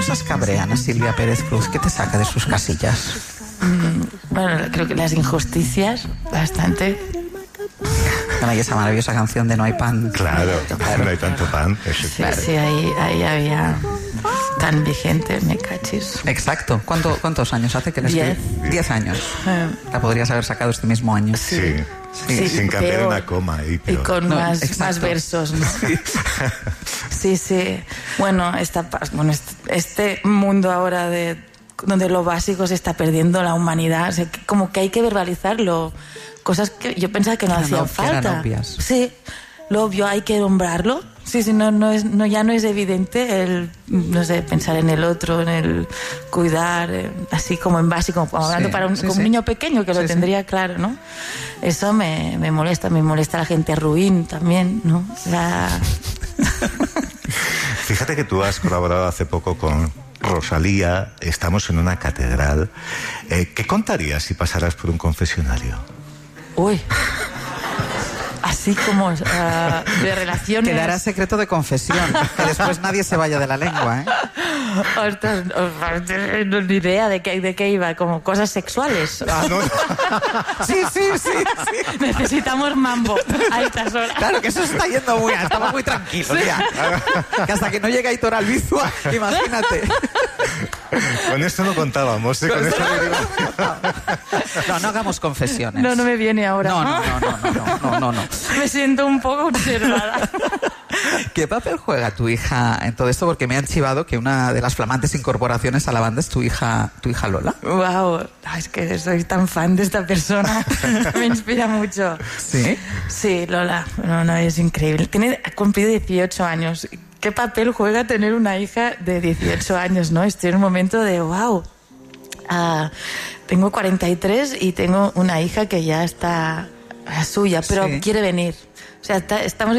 cosas cabrean a Silvia Pérez Cruz? ¿Qué te saca de sus casillas? Bueno, creo que las injusticias, bastante. Bueno, y esa maravillosa canción de No hay pan. Claro, no hay tanto pan. Sí, Claro. sí, ahí había tan vigente, me cachis. Exacto. ¿Cuántos años hace que le escribí? 10 años. La podrías haber sacado este mismo año. Sí. Sí, Sin cambiar peor. una coma. Y con No, más exacto. versos, ¿no? Sí. Bueno, este mundo ahora donde lo básico se está perdiendo, la humanidad, o sea, como que hay que verbalizarlo. Cosas que yo pensaba que no hacían falta. eran obvias. Sí, lo obvio hay que nombrarlo. Sí, ya no es evidente el, no sé, pensar en el otro, en el cuidar, así como en básico, como hablando para un niño pequeño que lo tendría claro, ¿no? Eso me molesta la gente ruin también, ¿no? Fíjate que tú has colaborado hace poco con Rosalía, estamos en una catedral. ¿Qué contarías si pasaras por un confesionario? Uy. Así como de relaciones. Quedará secreto de confesión, que después nadie se vaya de la lengua, ¿eh? Ostras, no ni idea de qué iba, como cosas sexuales. Sí. Necesitamos mambo a estas horas. Claro que eso se está yendo muy, estamos muy tranquilos ya. Que hasta que no llega Aitor Albizua, imagínate. Con esto no contábamos, ¿eh? No hagamos confesiones. No me viene ahora. No. Me siento un poco observada. ¿Qué papel juega tu hija en todo esto? Porque me han chivado que una de las flamantes incorporaciones a la banda es tu hija Lola. Wow, es que soy tan fan de esta persona. Me inspira mucho. ¿Sí? Sí, Lola. No, es increíble. Ha cumplido 18 años. ¿Qué papel juega tener una hija de 18 años, no? Estoy en un momento de wow. Tengo 43 y tengo una hija que ya está suya, pero quiere venir. O sea, estamos